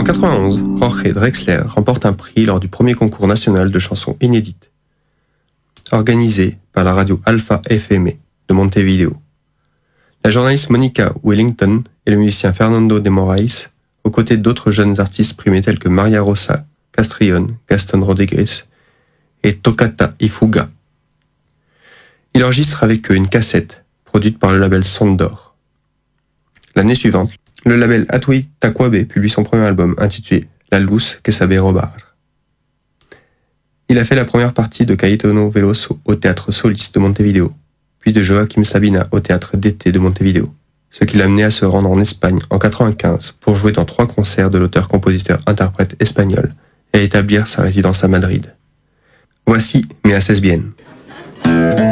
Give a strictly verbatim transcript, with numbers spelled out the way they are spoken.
En quatre-vingt-onze, Jorge Drexler remporte un prix lors du premier concours national de chansons inédites, organisé par la radio Alpha F M de Montevideo. La journaliste Monica Wellington et le musicien Fernando de Moraes, aux côtés d'autres jeunes artistes primés tels que Maria Rosa Castrillon, Gaston Rodriguez et Tocata y Fuga. Il enregistre avec eux une cassette produite par le label Sondor. L'année suivante, le label Atui Tacuabe publie son premier album intitulé La Luz que sabe robar. Il a fait la première partie de Caetano Veloso au théâtre Solis de Montevideo, puis de Joaquim Sabina au théâtre d'été de Montevideo, ce qui l'a amené à se rendre en Espagne en quatre-vingt-quinze pour jouer dans trois concerts de l'auteur-compositeur-interprète espagnol et établir sa résidence à Madrid. Voici Me haces bien.